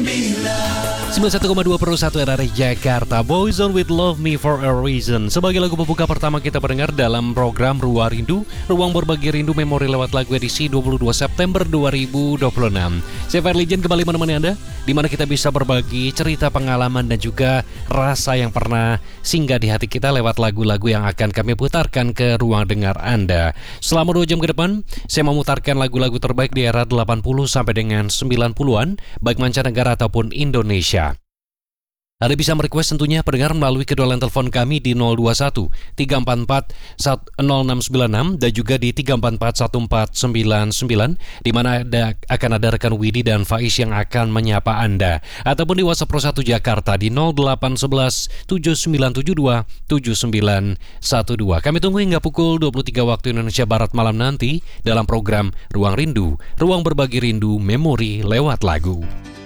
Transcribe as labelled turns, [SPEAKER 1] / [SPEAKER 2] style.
[SPEAKER 1] 91,2 per 1 RRI Jakarta, Boyzone with Love Me For A Reason. Sebagai lagu pembuka pertama kita mendengar dalam program Ruang Rindu, Ruang Berbagi Rindu Memori lewat lagu edisi 22 September 2026. Saya Ferlijan kembali menemani Anda, di mana kita bisa berbagi cerita pengalaman dan juga rasa yang pernah singgah di hati kita lewat lagu-lagu yang akan kami putarkan ke ruang dengar Anda. Selama 2 jam ke depan, saya memutarkan lagu-lagu terbaik di era 80 sampai dengan 90-an, baik mancanegara ataupun Indonesia. Anda bisa merequest tentunya pendengar melalui kedua line telepon kami di 021 344 0696 dan juga di 344 1499, di mana akan ada rekan Widi dan Faiz yang akan menyapa Anda, ataupun di WhatsApp Pro 1 Jakarta di 0811 7972 7912. Kami tunggu hingga pukul 23 waktu Indonesia Barat malam nanti dalam program Ruang Rindu, Ruang Berbagi Rindu Memori lewat lagu.